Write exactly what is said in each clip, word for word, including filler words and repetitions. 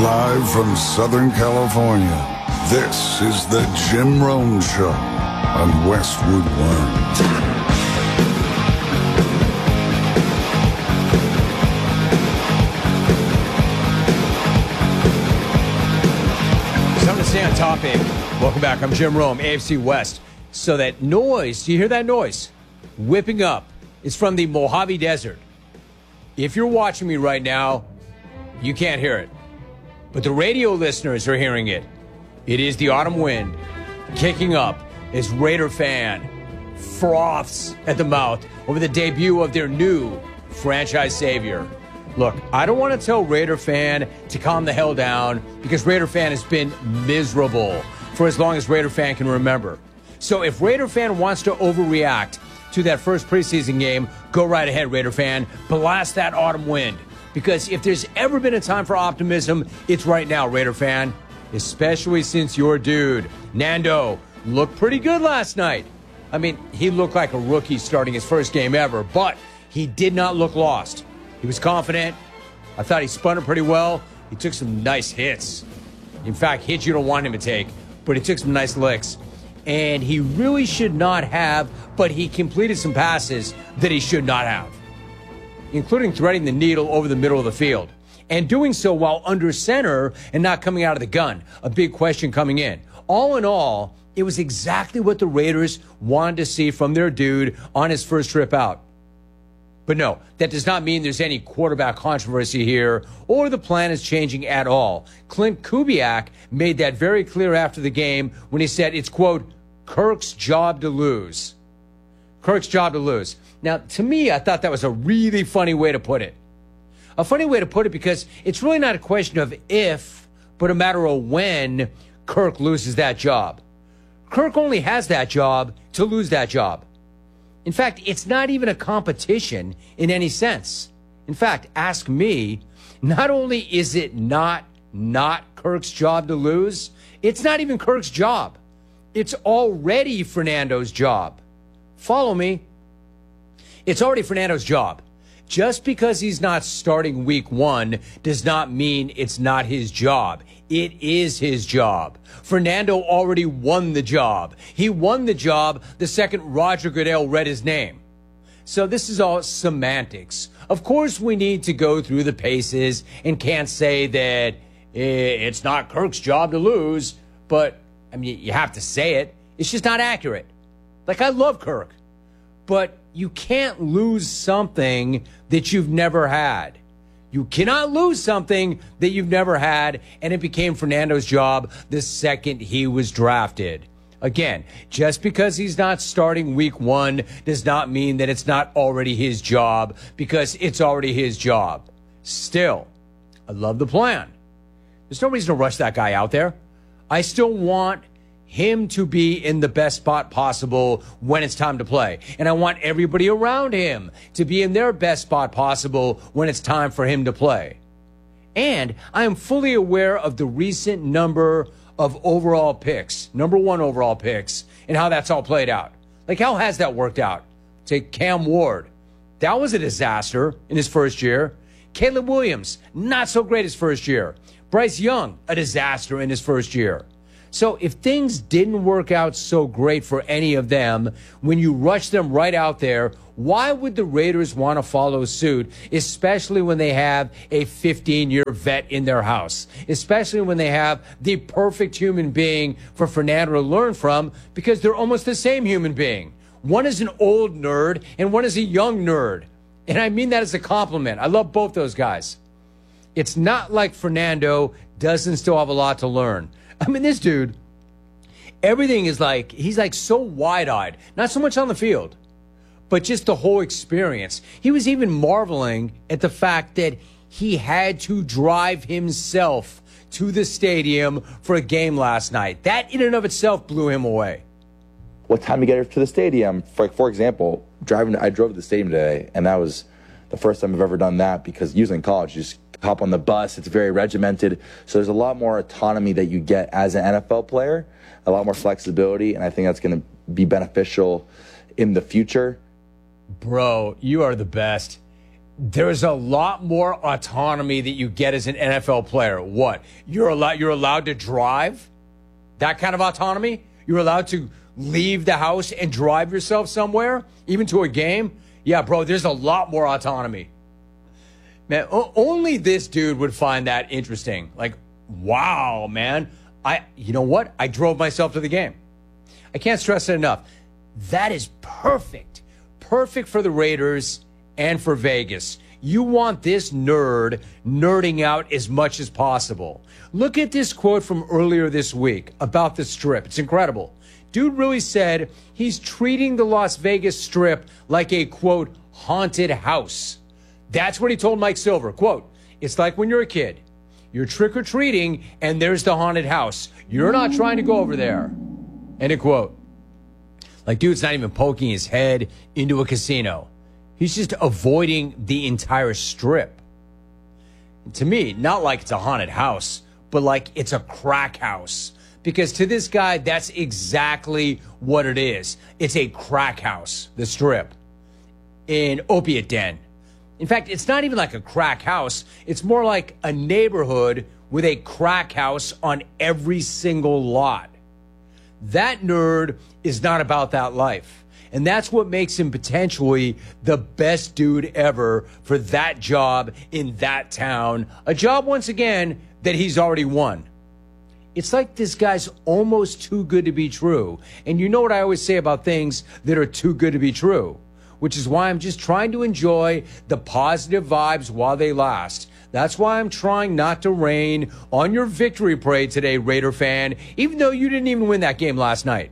Live from Southern California, this is the Jim Rome Show on Westwood One. Time to stay on topic. Welcome back. I'm Jim Rome, A F C West. So that noise, do you hear that noise? Whipping up. It's from the Mojave Desert. If you're watching me right now, you can't hear it. But the radio listeners are hearing it. It is the autumn wind kicking up as Raider fan froths at the mouth over the debut of their new franchise savior. Look, I don't want to tell Raider fan to calm the hell down because Raider fan has been miserable for as long as Raider fan can remember. So if Raider fan wants to overreact to that first preseason game, go right ahead, Raider fan. Blast that autumn wind. Because if there's ever been a time for optimism, it's right now, Raider fan. Especially since your dude, Nando, looked pretty good last night. I mean, he looked like a rookie starting his first game ever, but he did not look lost. He was confident. I thought he spun it pretty well. He took some nice hits. In fact, hits you don't want him to take, but he took some nice licks. And he really should not have, but he completed some passes that he should not have, including threading the needle over the middle of the field, and doing so while under center and not coming out of the gun. A big question coming in. All in all, it was exactly what the Raiders wanted to see from their dude on his first trip out. But no, that does not mean there's any quarterback controversy here or the plan is changing at all. Clint Kubiak made that very clear after the game when he said it's, quote, Kirk's job to lose. Kirk's job to lose. Now, to me, I thought that was a really funny way to put it. A funny way to put it because it's really not a question of if, but a matter of when Kirk loses that job. Kirk only has that job to lose that job. In fact, it's not even a competition in any sense. In fact, ask me, not only is it not not Kirk's job to lose, it's not even Kirk's job. It's already Fernando's job. Follow me. It's already Fernando's job. Just because he's not starting week one does not mean it's not his job. It is his job. Fernando already won the job. He won the job the second Roger Goodell read his name. So this is all semantics. Of course, we need to go through the paces and can't say that it's not Kirk's job to lose, but I mean, you have to say it. It's just not accurate. Like, I love Kirk, but you can't lose something that you've never had. You cannot lose something that you've never had, and it became Fernando's job the second he was drafted. Again, just because he's not starting week one does not mean that it's not already his job, because it's already his job. Still, I love the plan. There's no reason to rush that guy out there. I still want him to be in the best spot possible when it's time to play. And I want everybody around him to be in their best spot possible when it's time for him to play. And I am fully aware of the recent number of overall picks, number one overall picks, and how that's all played out. Like, how has that worked out? Take Cam Ward. That was a disaster in his first year. Caleb Williams, not so great his first year. Bryce Young, a disaster in his first year. So if things didn't work out so great for any of them, when you rush them right out there, why would the Raiders want to follow suit, especially when they have a fifteen-year vet in their house, especially when they have the perfect human being for Fernando to learn from, because they're almost the same human being. One is an old nerd and one is a young nerd. And I mean that as a compliment. I love both those guys. It's not like Fernando doesn't still have a lot to learn. I mean, this dude, everything is like, he's like so wide-eyed. Not so much on the field, but just the whole experience. He was even marveling at the fact that he had to drive himself to the stadium for a game last night. That in and of itself blew him away. What time to get to the stadium? For, for example, driving, I drove to the stadium today, and that was the first time I've ever done that, because usually in college, you just hop on the bus. It's very regimented. So there's a lot more autonomy that you get as an N F L player, a lot more flexibility, and I think that's going to be beneficial in the future. Bro, you are the best. there's a lot more autonomy that you get as an N F L player. What? You're allowed, you're allowed to drive? That kind of autonomy? You're allowed to leave the house and drive yourself somewhere, even to a game? Yeah, bro, there's a lot more autonomy. Man, o- only this dude would find that interesting. Like, wow, man. I, you know what? I drove myself to the game. I can't stress it enough. That is perfect. Perfect for the Raiders and for Vegas. You want this nerd nerding out as much as possible. Look at this quote from earlier this week about the Strip. It's incredible. Dude really said he's treating the Las Vegas Strip like a, quote, haunted house. That's what he told Mike Silver. Quote, it's like when you're a kid. You're trick-or-treating, and there's the haunted house. You're not trying to go over there. End of quote. Like, dude's not even poking his head into a casino. He's just avoiding the entire Strip. To me, not like it's a haunted house, but like it's a crack house. Because to this guy, that's exactly what it is. It's a crack house, the Strip, an opiate den. In fact, it's not even like a crack house. It's more like a neighborhood with a crack house on every single lot. That nerd is not about that life. And that's what makes him potentially the best dude ever for that job in that town. A job, once again, that he's already won. It's like this guy's almost too good to be true. And you know what I always say about things that are too good to be true, which is why I'm just trying to enjoy the positive vibes while they last. That's why I'm trying not to rain on your victory parade today, Raider fan, even though you didn't even win that game last night.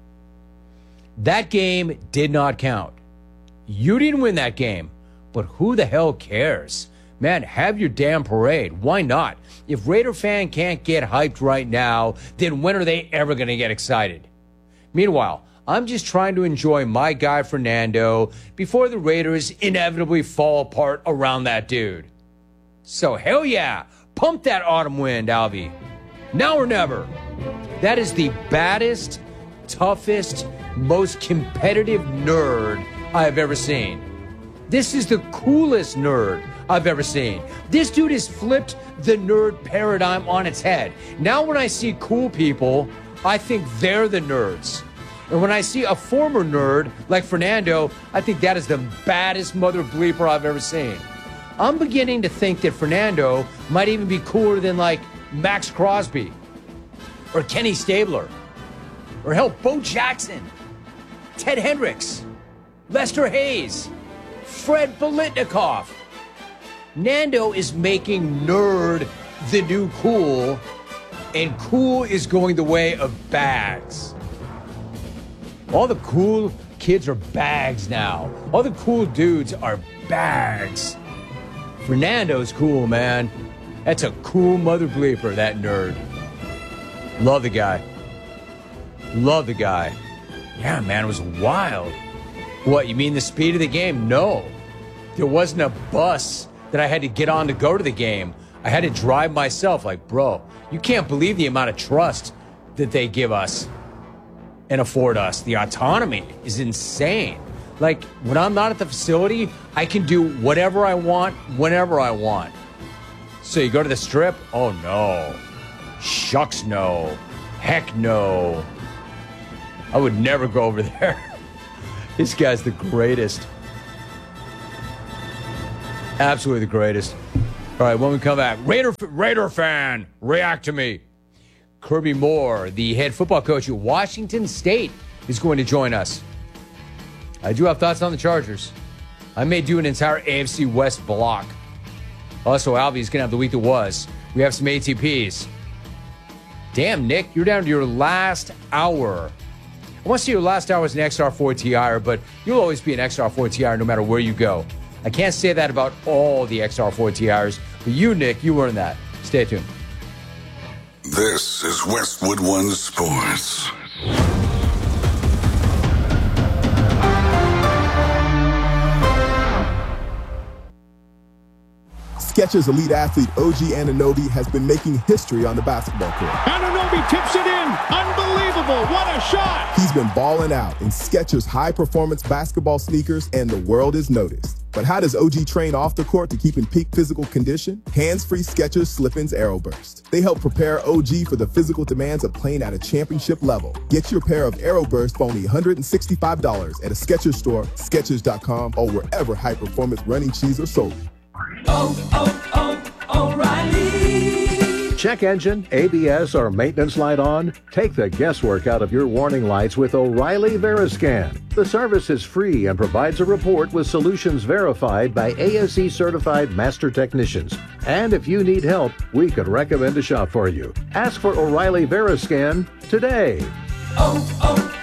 That game did not count. You didn't win that game, but who the hell cares? Man, have your damn parade. Why not? If Raider fan can't get hyped right now, then when are they ever going to get excited? Meanwhile, I'm just trying to enjoy my guy Fernando before the Raiders inevitably fall apart around that dude. So hell yeah, pump that autumn wind, Alvy. Now or never. That is the baddest, toughest, most competitive nerd I have ever seen. This is the coolest nerd I've ever seen. This dude has flipped the nerd paradigm on its head. Now when I see cool people, I think they're the nerds. And when I see a former nerd like Fernando, I think that is the baddest mother bleeper I've ever seen. I'm beginning to think that Fernando might even be cooler than like Max Crosby or Kenny Stabler or hell, Bo Jackson, Ted Hendricks, Lester Hayes, Fred Biletnikoff. Nando is making nerd the new cool, and cool is going the way of bags. All the cool kids are bags now. All the cool dudes are bags. Fernando's cool, man. That's a cool mother bleeper, that nerd. Love the guy. Love the guy. Yeah, man, it was wild. What, you mean the speed of the game? No. There wasn't a bus that I had to get on to go to the game. I had to drive myself. Like, bro, you can't believe the amount of trust that they give us and afford us. The autonomy is insane. Like, when I'm not at the facility, I can do whatever I want, whenever I want. So you go to the Strip? Oh, no. Shucks, no. Heck, no. I would never go over there. This guy's the greatest. Absolutely the greatest. All right, when we come back, Raider, Raider fan, react to me. Kirby Moore, the head football coach at Washington State, is going to join us. I do have thoughts on the Chargers. I may do an entire A F C West block. Also, Alvy's going to have the week that was. We have some A T Ps. Damn, Nick, you're down to your last hour. I want to see your last hour as an X R four T I R, but you'll always be an X R four T I R no matter where you go. I can't say that about all the X R four T I Rs, but you, Nick, you earned that. Stay tuned. This is Westwood One Sports. Skechers elite athlete O G Anunoby has been making history on the basketball court. Anunoby tips it in. Unbelievable. What a shot. He's been balling out in Skechers high-performance basketball sneakers, and the world has noticed. But how does O G train off the court to keep in peak physical condition? Hands-free Skechers Slip-ins Aeroburst. They help prepare O G for the physical demands of playing at a championship level. Get your pair of Aeroburst for only one hundred sixty-five dollars at a Skechers store, Skechers dot com, or wherever high-performance running shoes are sold. Oh, oh, oh, O'Reilly. Check engine, A B S, or maintenance light on? Take the guesswork out of your warning lights with O'Reilly Veriscan. The service is free and provides a report with solutions verified by A S E certified master technicians. And if you need help, we could recommend a shop for you. Ask for O'Reilly Veriscan today. Oh,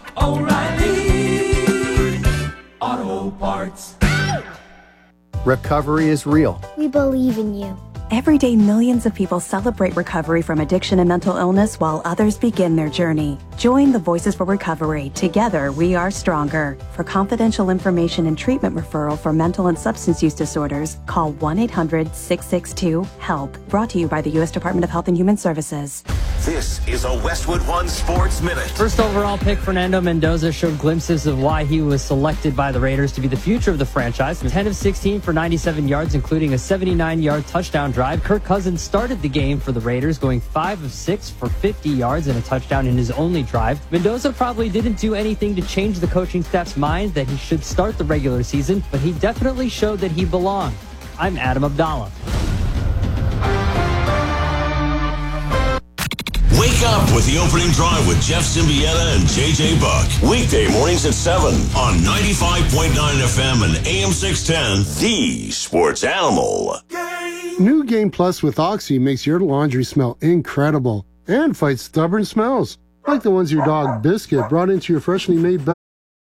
oh, oh, O'Reilly Auto Parts. Recovery is real. We believe in you. Every day, millions of people celebrate recovery from addiction and mental illness while others begin their journey. Join the Voices for Recovery. Together, we are stronger. For confidential information and treatment referral for mental and substance use disorders, call one eight hundred six six two HELP. Brought to you by the U S Department of Health and Human Services. This is a Westwood One Sports Minute. First overall pick, Fernando Mendoza showed glimpses of why he was selected by the Raiders to be the future of the franchise. ten of sixteen for ninety-seven yards, including a seventy-nine-yard touchdown drive. Kirk Cousins started the game for the Raiders, going five of six for fifty yards and a touchdown in his only drive. Mendoza probably didn't do anything to change the coaching staff's mind that he should start the regular season, but he definitely showed that he belonged. I'm Adam Abdallah. Wake up with the opening drive with Jeff Symbieta and J J Buck. Weekday mornings at seven on ninety-five point nine F M and A M six ten, the Sports Animal. New Game Plus with Oxy makes your laundry smell incredible and fights stubborn smells, like the ones your dog Biscuit brought into your freshly made bed.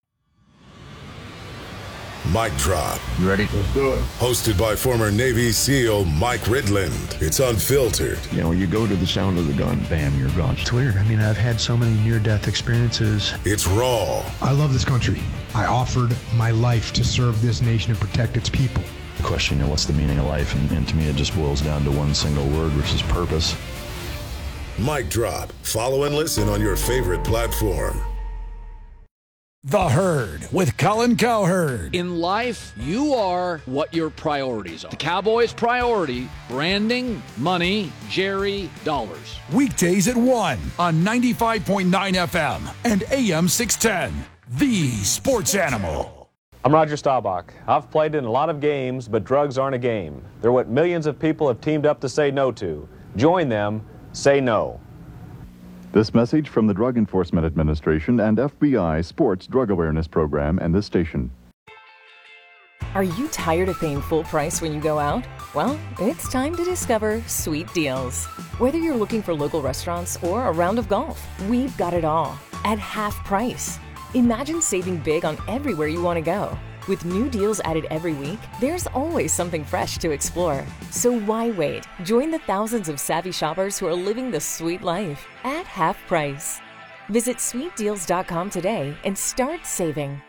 Mic Drop. You ready? Let's do it. Hosted by former Navy SEAL Mike Ridland. It's unfiltered. You know, you go to the sound of the gun, bam, you're gone. It's weird. I mean, I've had so many near-death experiences. It's raw. I love this country. I offered my life to serve this nation and protect its people. The question, you know, what's the meaning of life? And, and to me, it just boils down to one single word, which is purpose. Mic Drop. Follow and listen on your favorite platform. The Herd with Colin Cowherd. In life, you are what your priorities are. The Cowboys' priority, branding, money, Jerry, dollars. Weekdays at one on ninety-five point nine F M and A M six ten, the Sports Animal. I'm Roger Staubach. I've played in a lot of games, but drugs aren't a game. They're what millions of people have teamed up to say no to. Join them. Say no. This message from the Drug Enforcement Administration and F B I Sports Drug Awareness Program and this station. Are you tired of paying full price when you go out? Well, it's time to discover Sweet Deals. Whether you're looking for local restaurants or a round of golf, we've got it all at half price. Imagine saving big on everywhere you want to go. With new deals added every week, there's always something fresh to explore. So why wait? Join the thousands of savvy shoppers who are living the sweet life at half price. Visit sweet deals dot com today and start saving.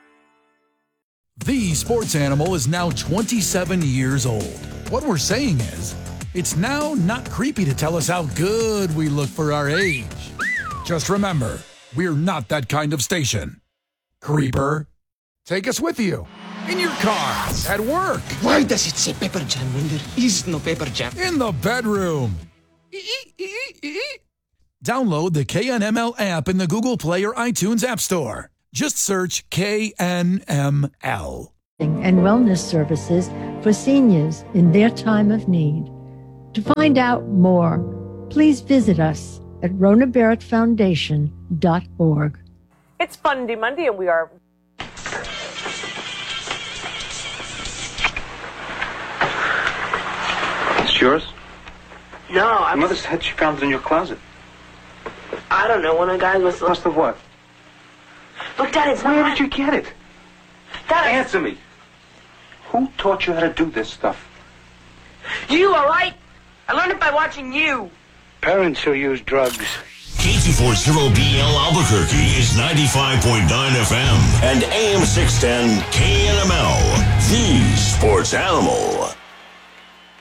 The Sports Animal is now twenty-seven years old. What we're saying is, it's now not creepy to tell us how good we look for our age. Just remember, we're not that kind of station. Creeper. Take us with you. In your car. At work. Why does it say Pepper Jam when there is no Pepper Jam? In the bedroom. Download the K N M L app in the Google Play or iTunes App Store. Just search K N M L. And wellness services for seniors in their time of need. To find out more, please visit us at Rona Barrett Foundation dot org. It's Fundy Monday, and we are... It's yours? No, I... Mother said she found it in your closet. I don't know, one of the guys must... Must have what? Look, Dad, it's Where not... did you get it? Dad, Answer me. Who taught you how to do this stuff? You, all right? I learned it by watching you. Parents who use drugs. K two forty B L Albuquerque is ninety-five point nine F M and A M six ten K N M L, the Sports Animal.